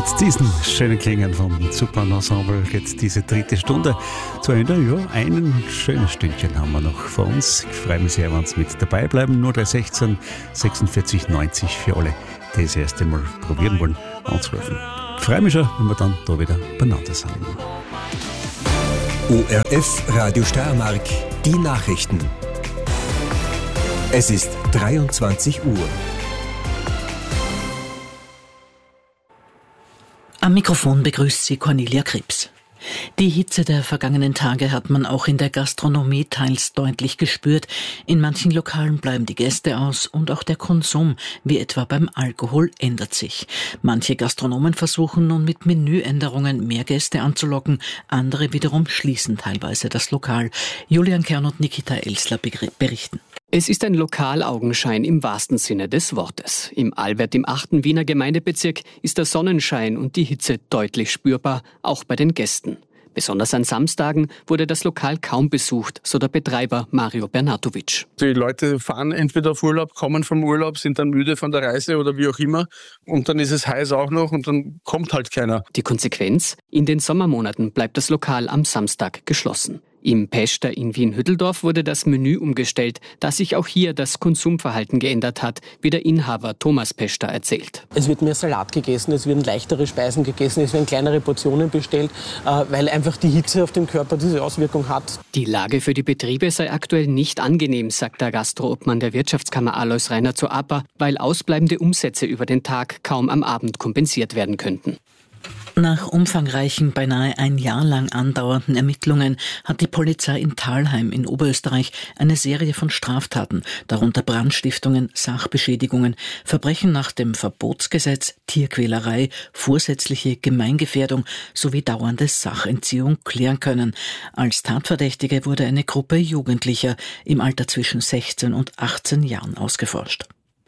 Mit diesen schönen Klängen vom Sopran-Ensemble geht diese dritte Stunde zu Ende. Ja, ein schönes Stündchen haben wir noch vor uns. Ich freue mich sehr, wenn Sie mit dabei bleiben. 0316 46 90 für alle, die das erste Mal probieren wollen, anzurufen. Ich freue mich schon, wenn wir dann da wieder beieinander sind. ORF Radio Steiermark, die Nachrichten. Es ist 23 Uhr. Am Mikrofon begrüßt Sie Cornelia Krebs. Die Hitze der vergangenen Tage hat man auch in der Gastronomie teils deutlich gespürt. In manchen Lokalen bleiben die Gäste aus und auch der Konsum, wie etwa beim Alkohol, ändert sich. Manche Gastronomen versuchen nun mit Menüänderungen mehr Gäste anzulocken, andere wiederum schließen teilweise das Lokal. Julian Kern und Nikita Elsler berichten. Es ist ein Lokalaugenschein im wahrsten Sinne des Wortes. Im Albert im 8. Wiener Gemeindebezirk ist der Sonnenschein und die Hitze deutlich spürbar, auch bei den Gästen. Besonders an Samstagen wurde das Lokal kaum besucht, so der Betreiber Mario Bernatovic. Die Leute fahren entweder auf Urlaub, kommen vom Urlaub, sind dann müde von der Reise oder wie auch immer. Und dann ist es heiß auch noch und dann kommt halt keiner. Die Konsequenz? In den Sommermonaten bleibt das Lokal am Samstag geschlossen. Im Pester in Wien-Hütteldorf wurde das Menü umgestellt, da sich auch hier das Konsumverhalten geändert hat, wie der Inhaber Thomas Pester erzählt. Es wird mehr Salat gegessen, es werden leichtere Speisen gegessen, es werden kleinere Portionen bestellt, weil einfach die Hitze auf den Körper diese Auswirkung hat. Die Lage für die Betriebe sei aktuell nicht angenehm, sagt der Gastroobmann der Wirtschaftskammer Alois Reiner zur APA, weil ausbleibende Umsätze über den Tag kaum am Abend kompensiert werden könnten. Nach umfangreichen, beinahe ein Jahr lang andauernden Ermittlungen hat die Polizei in Thalheim in Oberösterreich eine Serie von Straftaten, darunter Brandstiftungen, Sachbeschädigungen, Verbrechen nach dem Verbotsgesetz, Tierquälerei, vorsätzliche Gemeingefährdung sowie dauernde Sachentziehung klären können. Als Tatverdächtige wurde eine Gruppe Jugendlicher im Alter zwischen 16 und 18 Jahren ausgeforscht.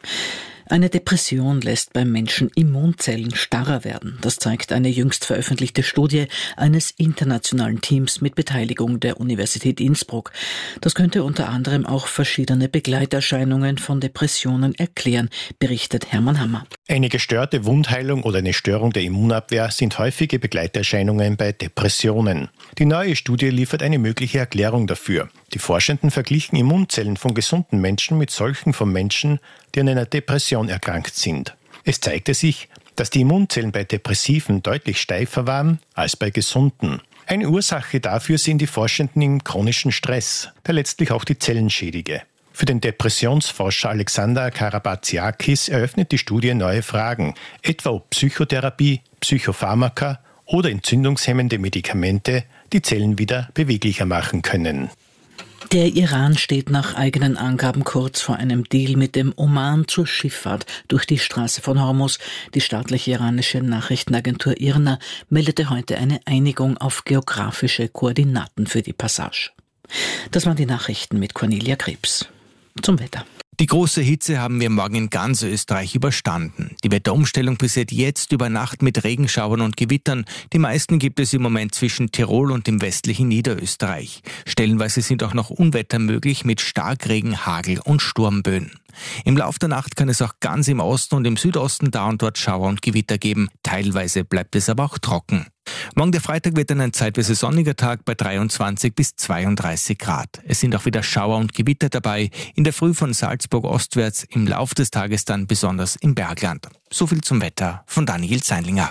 Eine Depression lässt beim Menschen Immunzellen starrer werden. Das zeigt eine jüngst veröffentlichte Studie eines internationalen Teams mit Beteiligung der Universität Innsbruck. Das könnte unter anderem auch verschiedene Begleiterscheinungen von Depressionen erklären, berichtet Hermann Hammer. Eine gestörte Wundheilung oder eine Störung der Immunabwehr sind häufige Begleiterscheinungen bei Depressionen. Die neue Studie liefert eine mögliche Erklärung dafür. Die Forschenden verglichen Immunzellen von gesunden Menschen mit solchen von Menschen, die an einer Depression erkrankt sind. Es zeigte sich, dass die Immunzellen bei Depressiven deutlich steifer waren als bei Gesunden. Eine Ursache dafür sehen die Forschenden im chronischen Stress, der letztlich auch die Zellen schädige. Für den Depressionsforscher Alexander Karabatsiakis eröffnet die Studie neue Fragen, etwa ob Psychotherapie, Psychopharmaka oder entzündungshemmende Medikamente die Zellen wieder beweglicher machen können. Der Iran steht nach eigenen Angaben kurz vor einem Deal mit dem Oman zur Schifffahrt durch die Straße von Hormuz. Die staatliche iranische Nachrichtenagentur IRNA meldete heute eine Einigung auf geografische Koordinaten für die Passage. Das waren die Nachrichten mit Cornelia Krebs. Zum Wetter. Die große Hitze haben wir morgen in ganz Österreich überstanden. Die Wetterumstellung passiert jetzt über Nacht mit Regenschauern und Gewittern. Die meisten gibt es im Moment zwischen Tirol und dem westlichen Niederösterreich. Stellenweise sind auch noch Unwetter möglich mit Starkregen, Hagel und Sturmböen. Im Laufe der Nacht kann es auch ganz im Osten und im Südosten da und dort Schauer und Gewitter geben. Teilweise bleibt es aber auch trocken. Morgen der Freitag wird dann ein zeitweise sonniger Tag bei 23 bis 32 Grad. Es sind auch wieder Schauer und Gewitter dabei, in der Früh von Salzburg ostwärts, im Laufe des Tages dann besonders im Bergland. So viel zum Wetter von Daniel Zeinlinger.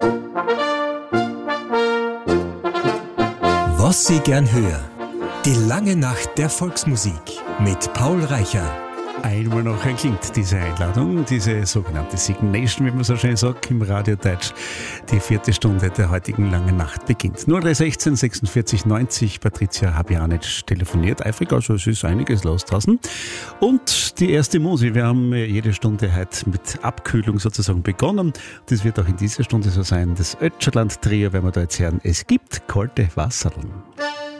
Was Sie gern hören. Die lange Nacht der Volksmusik mit Paul Reicher. Einmal noch klingt diese Einladung, diese sogenannte Signation, wie man so schön sagt, im Radiodeutsch. Die 4. Stunde der heutigen langen Nacht beginnt. 0316 46 90, Patricia Habjanic telefoniert eifrig, also es ist einiges los draußen. Und die erste Musik, wir haben jede Stunde heute mit Abkühlung sozusagen begonnen. Das wird auch in dieser Stunde so sein. Das Ötscherland-Trio werden wir da jetzt hören. Es gibt kalte Wasserln.